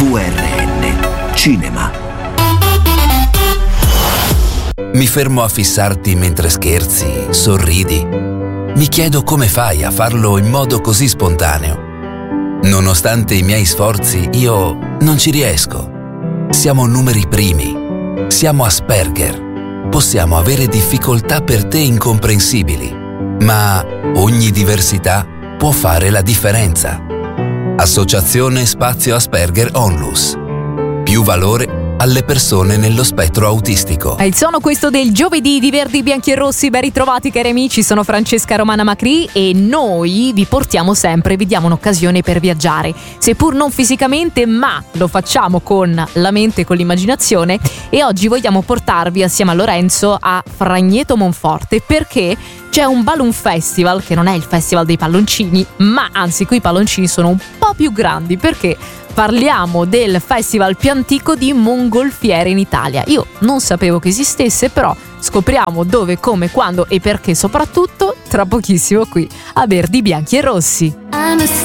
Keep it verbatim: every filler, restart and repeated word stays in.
V R N Cinema. Mi fermo a fissarti mentre scherzi, sorridi. Mi chiedo come fai a farlo in modo così spontaneo. Nonostante i miei sforzi, io non ci riesco. Siamo numeri primi. Siamo Asperger. Possiamo avere difficoltà per te incomprensibili, ma ogni diversità può fare la differenza. Associazione Spazio Asperger Onlus. Più valore alle persone nello spettro autistico. È il suono questo del giovedì di Verdi, Bianchi e Rossi. Ben ritrovati cari amici, sono Francesca Romana Macri e noi vi portiamo sempre, vi diamo un'occasione per viaggiare, seppur non fisicamente, ma lo facciamo con la mente e con l'immaginazione. E oggi vogliamo portarvi assieme a Lorenzo a Fragneto Monforte, perché c'è un Balloon Festival, che non è il festival dei palloncini, ma anzi qui i palloncini sono un po' più grandi, perché parliamo del festival più antico di mongolfiere in Italia. Io non sapevo che esistesse, però scopriamo dove, come, quando e perché soprattutto tra pochissimo qui a Verdi, Bianchi e Rossi.